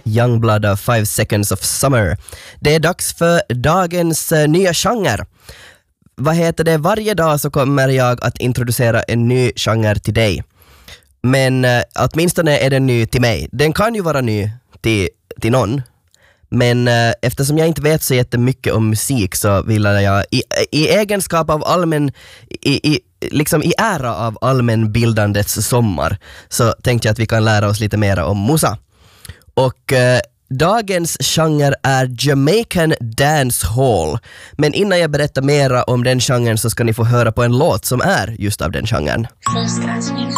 Youngblood av 5 Seconds of Summer. Det är dags för dagens nya genre. Varje dag så kommer jag att introducera en ny genre till dig. Men åtminstone är den ny till mig. Den kan ju vara ny till någon. Men eftersom jag inte vet så jättemycket om musik så vill jag i egenskap av liksom i ära av allmänbildandets sommar så tänkte jag att vi kan lära oss lite mer om musa. Och dagens genre är Jamaican Dancehall. Men innan jag berättar mera om den genren så ska ni få höra på en låt som är just av den genren.